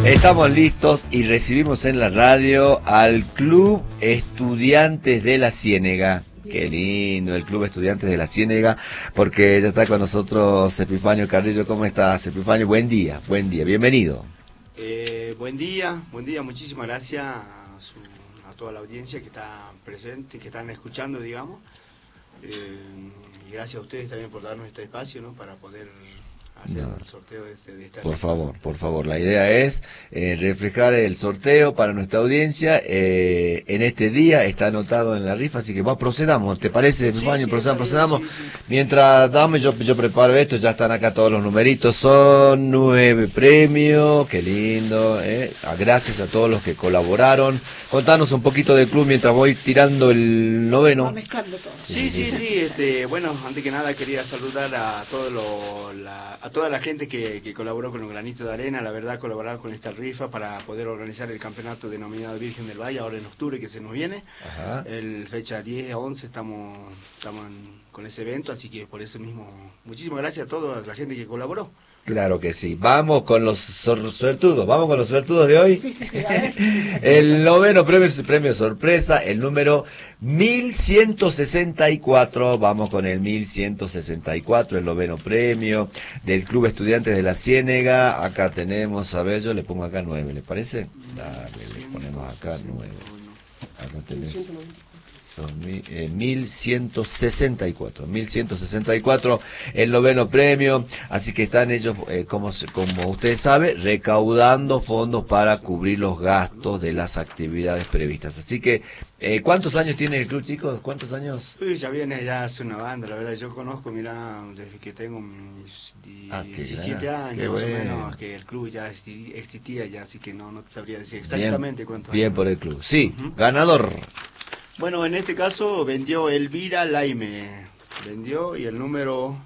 Estamos listos y recibimos en la radio al Club Estudiantes de la Ciénega. Qué lindo, el Club Estudiantes de la Ciénega, porque ya está con nosotros Epifanio Carrillo. ¿Cómo estás, Epifanio? Buen día, bienvenido. Buen día, muchísimas gracias a toda la audiencia que está presente, que están escuchando, digamos. Y gracias a ustedes también por darnos este espacio, ¿no?, para poder hacer el sorteo de esta Por favor, la idea es reflejar el sorteo para nuestra audiencia. En este día está anotado en la rifa, así que procedamos, ¿te parece, Epifanio? Procedamos. Sí. Mientras yo preparo esto, ya están acá todos los numeritos, son 9 premios, qué lindo, gracias a todos los que colaboraron. Contanos un poquito del club mientras voy tirando el noveno. Va mezclando todo. Sí. Bueno, antes que nada quería saludar a toda la gente que colaboró con los granitos de arena. La verdad, colaborar con esta rifa para poder organizar el campeonato denominado Virgen del Valle, ahora en octubre que se nos viene. Ajá. El fecha 10 a 11 estamos con ese evento, así que por eso mismo, muchísimas gracias a toda la gente que colaboró. Claro que sí. Vamos con los suertudos. ¿Vamos con los suertudos de hoy? Sí. A ver. El noveno premio sorpresa, el número 1164. Vamos con el 1164, el noveno premio del Club Estudiantes de la Ciénega. Acá tenemos, a ver, yo le pongo acá 9, ¿le parece? Dale, le ponemos acá 9. Acá tenés 1164, el noveno premio, así que están ellos, como usted sabe, recaudando fondos para cubrir los gastos de las actividades previstas. Así que, ¿cuántos años tiene el club, chicos? ¿Cuántos años? Ya viene, ya hace una banda, la verdad. Yo conozco, mira, desde que tengo mis 17 años, más o menos, que el club ya existía ya, así que no te sabría decir exactamente cuántos años. Bien por el club. Sí, ganador. Bueno, en este caso vendió Elvira Laime, y el número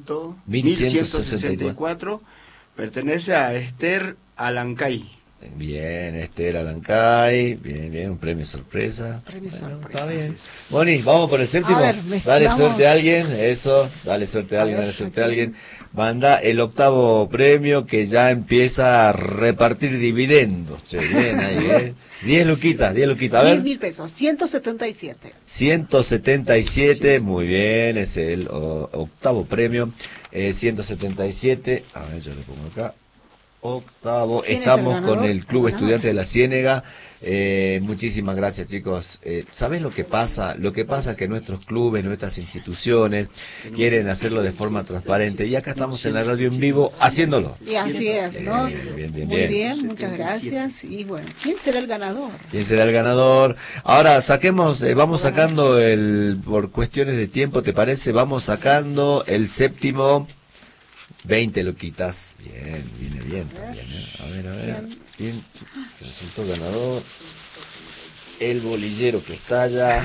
1164 pertenece a Esther Alancay. Bien, Esther Alancay, bien, un premio sorpresa. Sorpresa. Está bien. Boni, vamos por el séptimo. A ver, dale suerte a alguien, dale suerte a alguien. Manda el octavo premio que ya empieza a repartir dividendos. Che, bien ahí, 10 luquitas, a ver. 10.000 pesos, 177. 177, muy bien, es el octavo premio. 177, a ver, yo le pongo acá. Octavo, estamos con el Club Estudiantes de la Ciénega. Muchísimas gracias, chicos. ¿Sabés lo que pasa? Lo que pasa es que nuestros clubes, nuestras instituciones quieren hacerlo de forma transparente, y acá estamos en la radio en vivo haciéndolo. Y así es, ¿no? Bien. Muy bien, muchas gracias. Y bueno, ¿quién será el ganador? Ahora vamos sacando por cuestiones de tiempo, ¿te parece? Vamos sacando el séptimo. 20 luquitas. Viene bien también, A ver. Bien. Resultó ganador. El bolillero que estalla.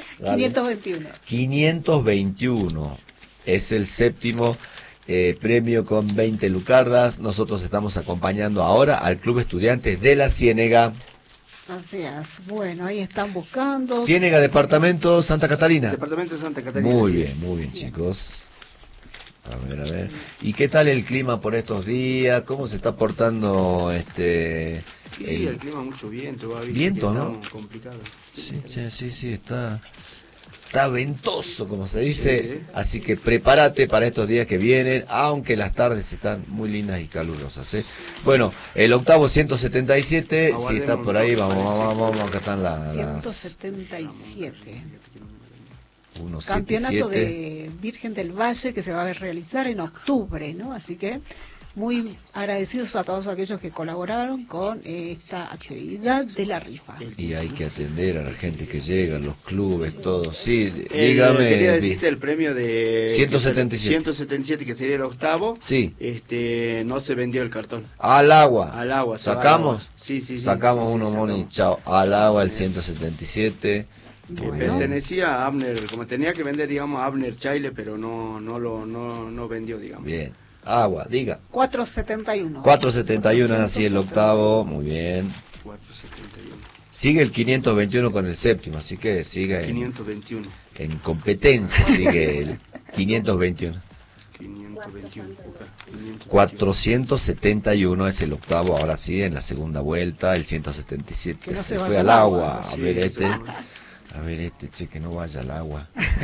521. Es el séptimo premio con 20 lucardas. Nosotros estamos acompañando ahora al Club Estudiantes de la Ciénega. Así es. Bueno, ahí están buscando. Ciénega, departamento Santa Catalina. Departamento de Santa Catalina. Muy bien, chicos. A ver. ¿Y qué tal el clima por estos días? ¿Cómo se está portando el clima? Mucho viento. Viento, ¿no? Complicado. Sí, está ventoso, como se dice. Sí. Así que prepárate para estos días que vienen, aunque las tardes están muy lindas y calurosas, Bueno, el octavo 177, si está por ahí, vamos, acá están las 177. 177. Campeonato de Virgen del Valle que se va a realizar en octubre, ¿no? Así que muy agradecidos a todos aquellos que colaboraron con esta actividad de la rifa. Y hay que atender a la gente que llega, los clubes, todos. Sí, dígame. Quería decirte el premio de 177, que sería el octavo. Sí. No se vendió el cartón. Al agua. ¿Sacamos? Sí. Sacamos uno, Moni, chao. Al agua el 177. Que pertenecía a Abner, como tenía que vender, digamos, a Abner Chaile, pero no vendió, digamos. Bien. Agua, diga. 471. 471, así el octavo, muy bien. 471. Sigue el 521 con el séptimo, así que sigue 521. En competencia, sigue el 521. 521. Busca, 521. 471 es el octavo, ahora sí, en la segunda vuelta. El 177 Que no se se fue vaya al al agua. agua. A Sí, ver eso. che, que no vaya al agua.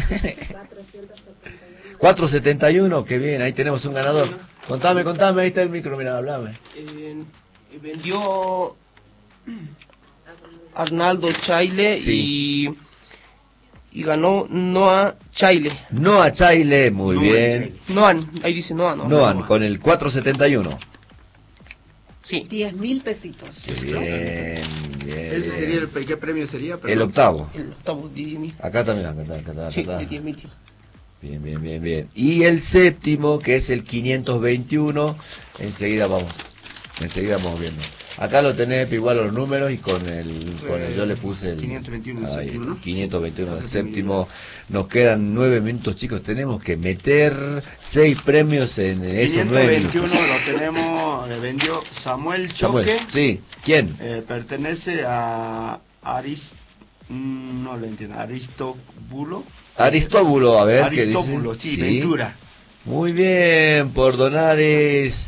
471, qué bien, ahí tenemos un ganador. Contame, ahí está el micro, mira, hablame. Vendió Arnaldo Chaile Sí. y ganó Noah Chaile. Noah Chaile, muy Noah bien. Noan, ahí dice Noah, ¿no? Noah, con el 471. Sí. 10.000 pesitos. Qué bien, bien. ¿Ese sería qué premio sería? El Perdón. octavo. El octavo de 10.000. Acá también, acá Sí, está. de 10.000. Bien. Y el séptimo, que es el 521, enseguida vamos viendo. Acá lo tenés igual los números y con el yo le puse el 521 el ahí, séptimo, ¿no? 521 el séptimo. Nos quedan 9 minutos, chicos. Tenemos que meter 6 premios en esos 9 521 minutos. lo tenemos, le vendió Samuel Samuel, Choque. sí. ¿Quién? Pertenece a no lo entiendo, Aristóbulo, a ver qué dice. Aristóbulo, sí, Ventura. Muy bien, por Donares.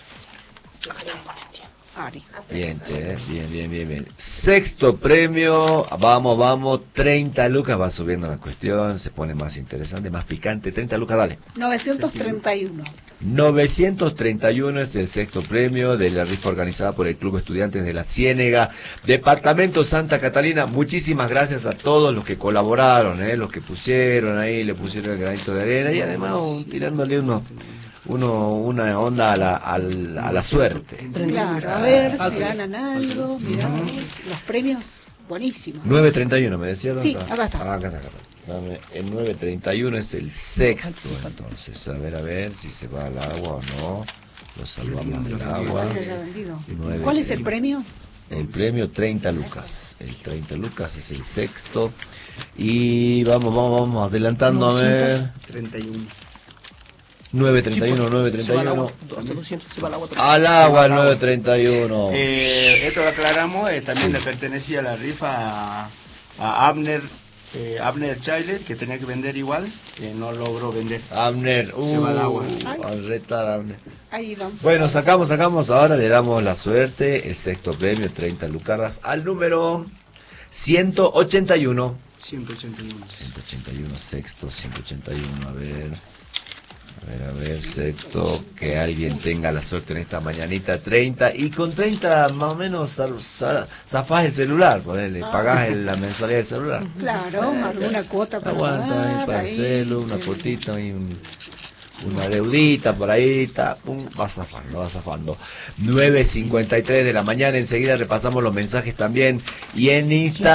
Ari. Bien, che, bien. Sexto premio, vamos, 30 lucas, va subiendo la cuestión, se pone más interesante, más picante, 30 lucas, dale. 931. 931 es el sexto premio de la rifa organizada por el Club Estudiantes de la Ciénega, Departamento Santa Catalina. Muchísimas gracias a todos los que colaboraron, los que pusieron ahí, le pusieron el granito de arena y además tirándole una onda a la suerte. Claro, a ver si ganan algo. Miramos los premios, buenísimos. 931, me decía. Sí, acá está. Acá está. Dame, el 931 es el sexto, entonces, a ver si se va al agua o no. Lo salvamos del agua. Que se haya vendido. 9, ¿Cuál es el premio? El premio 30 lucas. El 30 lucas es el sexto. Y vamos adelantando a ver. 31. 931, Se va al 931. agua, hasta 200 se va al agua. Al agua el 931. Esto lo aclaramos, también le pertenecía la rifa a Abner Chaile, que tenía que vender igual, que no logró vender. Abner, Se va al agua. al retar Abner. Ahí vamos. Bueno, sacamos, ahora le damos la suerte, el sexto premio, 30 lucardas, al número 181. 181. 181, sexto, 181, a ver, sexto, que alguien tenga la suerte en esta mañanita, 30, y con 30 más o menos zafás el celular, ponele, pagás la mensualidad del celular. Claro, alguna cuota para Aguanta ahí pagar, para el ahí. celu, una cuotita y una deudita por ahí, va zafando. 9:53 de la mañana, enseguida repasamos los mensajes también y en Instagram.